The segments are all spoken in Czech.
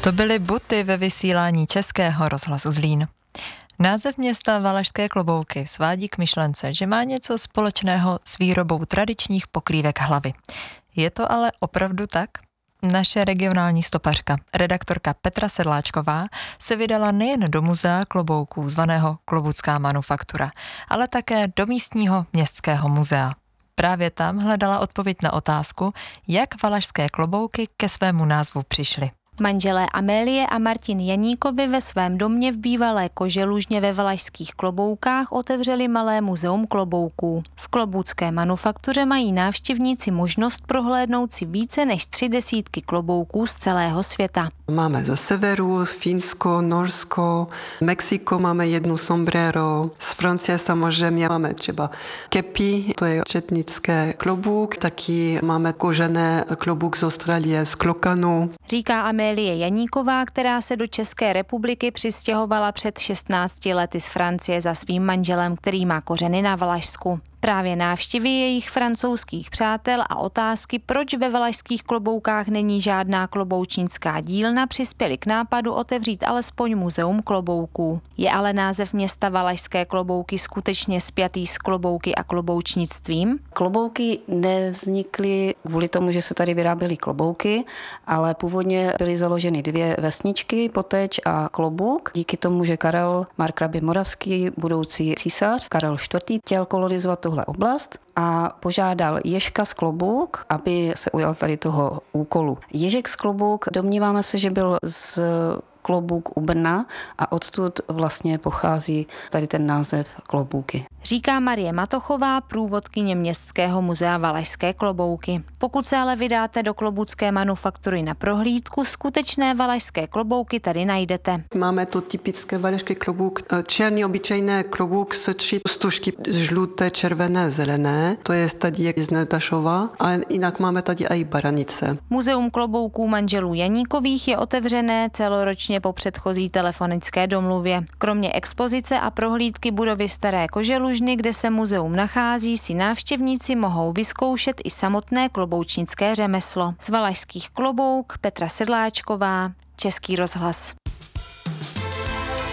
To byly Buty ve vysílání Českého rozhlasu Zlín. Název města Valašské Klobouky svádí k myšlence, že má něco společného s výrobou tradičních pokrývek hlavy. Je to ale opravdu tak? Naše regionální stopařka, redaktorka Petra Sedláčková, se vydala nejen do muzea klobouků zvaného Klobucká manufaktura, ale také do místního městského muzea. Právě tam hledala odpověď na otázku, jak valašské klobouky ke svému názvu přišly. Manželé Amélie a Martin Janíkovi ve svém domě v bývalé Koželužně ve Valašských Kloboukách otevřeli malé muzeum klobouků. V Klobucké manufaktuře mají návštěvníci možnost prohlédnout si více než 30 klobouků z celého světa. Máme ze severu, Finsko, Norsko, Mexiko máme jednu sombrero, z Francie samozřejmě máme třeba kepi, to je četnické klobouk, taky máme kožené klobouk z Austrálie, z klokanu. Říká Amélie Janíková, která se do České republiky přistěhovala před 16 lety z Francie za svým manželem, který má kořeny na Valašsku. Právě návštěvy jejich francouzských přátel a otázky, proč ve valašských kloboukách není žádná kloboučnická dílna, přispěly k nápadu otevřít alespoň muzeum klobouků. Je ale název města Valašské Klobouky skutečně spjatý s klobouky a kloboučnictvím? Klobouky nevznikly kvůli tomu, že se tady vyráběly klobouky, ale původně byly založeny 2 vesničky, Poteč a Klobouk. Díky tomu, že Karel Markrabě Moravský, budoucí císař Karel IV. Chtěl kolonizovat tuhle oblast a požádal Ježka z Klobouk, aby se ujal tady toho úkolu. Ježek z Klobouk, domníváme se, že byl z Klobouk u Brna a odtud vlastně pochází tady ten název klobouky. Říká Marie Matochová, průvodkyně Městského muzea Valašské Klobouky. Pokud se ale vydáte do Klobucké manufaktury na prohlídku, skutečné valašské klobouky tady najdete. Máme tu typické valašský klobouk, černý obyčejný klobouk s 3 stužky žluté, červené, zelené. To je tady z Nedašova a jinak máme tady i baranice. Muzeum klobouků manželů Janíkových je otevřené celoročně po předchozí telefonické domluvě. Kromě expozice a prohlídky budovy Staré Koželužny, kde se muzeum nachází, si návštěvníci mohou vyzkoušet i samotné kloboučnické řemeslo. Z Valašských Klobouk Petra Sedláčková, Český rozhlas.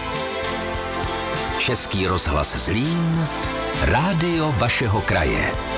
Český rozhlas Zlín, rádio vašeho kraje.